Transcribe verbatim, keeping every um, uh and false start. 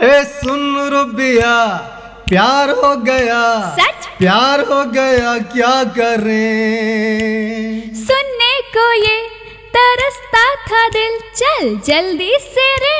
ए सुन रुबिया, प्यार हो गया, सच प्यार हो गया, क्या करें। सुनने को ये तरसता था दिल, चल जल्दी से रे